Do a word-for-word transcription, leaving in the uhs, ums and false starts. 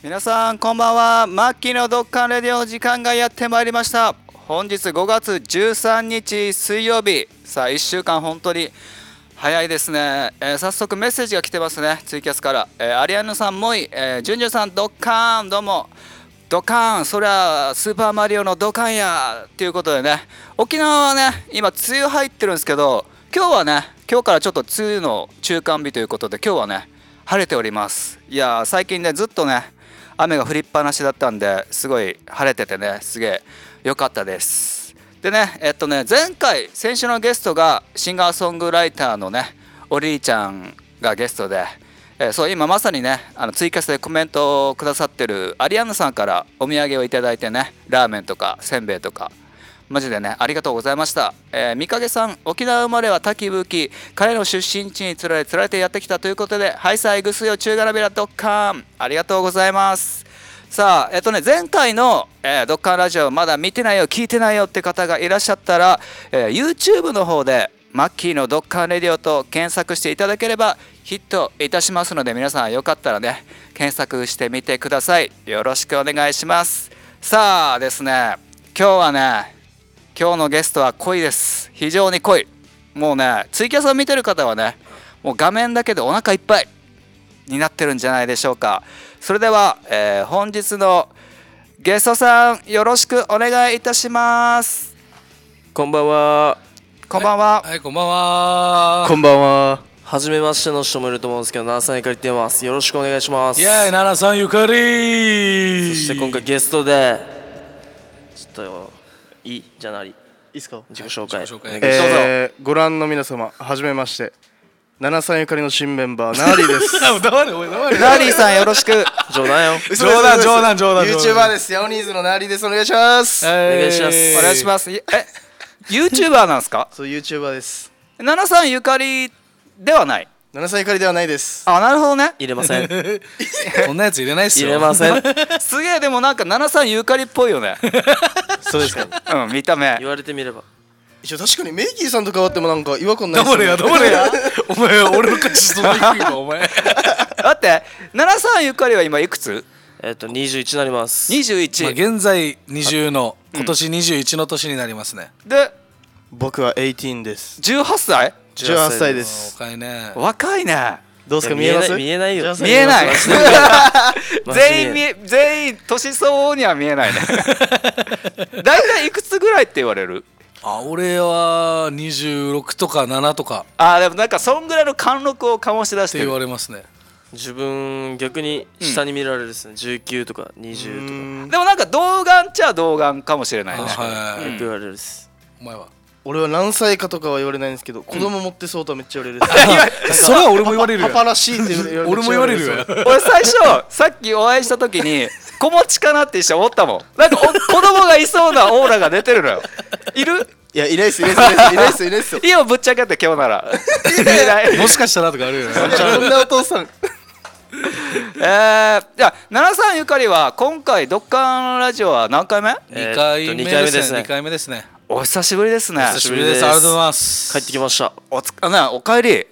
皆さんこんばんは。マッキーのドッカンレディオの時間がやってまいりました。本日ごがつじゅうさんにち水曜日。さあいっしゅうかん本当に早いですね、えー、早速メッセージが来てますね。ツイキャスから、えー、アリアンヌさん、モイ、えー、ジュンジュンさん、ドッカン、どうもドカン、そりゃスーパーマリオのドカンやということでね、沖縄はね今梅雨入ってるんですけど、今日はね今日からちょっと梅雨の中間日ということで、今日はね晴れております。いやー最近ねずっとね雨が降りっぱなしだったんで、すごい晴れててねすげえ良かったです。でねえっとね前回先週のゲストがシンガーソングライターのねおりーちゃんがゲストで、えー、そう今まさにねあのツイキャスでコメントをくださってるアリアンヌさんからお土産をいただいてね、ラーメンとかせんべいとかマジでねありがとうございました。えー、みかげさん、沖縄生まれは滝武器、彼の出身地につられつられてやってきたということで、ハイサイグスヨ中ガラビラドッカン、ありがとうございます。さあえっとね前回の、えー、ドッカンラジオまだ見てないよ聞いてないよって方がいらっしゃったら、えー、YouTube の方でマッキーのドッカンレディオと検索していただければヒットいたしますので、皆さんよかったらね検索してみてください。よろしくお願いします。さあですね、今日はね今日のゲストは濃いです。非常に濃い。もうねツイキャスを見てる方はねもう画面だけでお腹いっぱいになってるんじゃないでしょうか。それでは、えー、本日のゲストさんよろしくお願いいたします。 こんばんは。 こんばんは。 はい、はい、こんばんは。 こんばんは。はじめましての人もいると思うんですけど、奈良さんゆかりって言います。よろしくお願いします。 イエーイ、奈良さんゆかり。 そして今回ゲストでちょっとよいいじゃなりいいいっすか。 自己紹介、はい、 自己紹介えー、ご覧の皆様はじめまして、奈良さんゆかりの新メンバーナーリーです黙れおい黙れ。 ナーリーさんよろしく。 冗談よ。 冗談冗談冗談。 YouTuber です。ヤオニーズのナーリーです。お願いします。 お願いします。 お願いします。え YouTuber なんですか？ そう YouTuber です。 奈良さんゆかりではない。 奈良さんゆかりではないです。 あ、なるほどね。 入れませんこんなやつ入れないっすよ。 入れませんすげえ、でもなんか奈良さんゆかりっぽいよねそうですか。 うん、見た目言われてみれば一応確かにメイキーさんと変わってもなんか違和感ないっす黙れや黙れやお前俺の価値そんな低いわお前。 だって奈良さんゆかりは今いくつ？ えっとにじゅういちになります。 にじゅういち、 まあ、現在にじゅうの今年にじゅういちの年になりますね。 で僕はじゅうはちですじゅうはっさい？ じゅうはっさいです。 若いね。 若いね。 どうですか、見えます？ 見えないよ。 見えない全員見ええ全員年相応には見えないねだいたいいくつぐらいって言われる？ あ、俺はにじゅうろくとかななとかあ、でもなんかそんぐらいの貫禄を醸し出しって言てる。 われますね。 自分逆に下に見られるですね、じゅうきゅうとかにじゅうとかでもなんか童顔っちゃ童顔かもしれないね。 はい、 よく言われるです。 お前は俺は何歳かとかは言われないんですけど、子供持ってそうとはめっちゃ言われるです。 それは俺も言われるよ。 パパらしいって言われる。 俺も言われるよ。 俺最初さっきお会いした時に子持ちかなって一瞬思ったもん。なんかお子供がいそうなオーラが出てるのよ。いる？ いや、いないっす、いないっす、いないっす、いないっす。 いいよ、ぶっちゃけて今日ならいないもしかしたらとかあるよね。 こんなお父さん。 えー、じゃあ奈良さんゆかりは今回ドッカンラジオは何回目？ にかいめにかいめでね。 ですすね。 にかいめですね。 お久しぶりですね。 久しぶりです。ありがとうございます。 帰ってきました。 おつかなお帰り。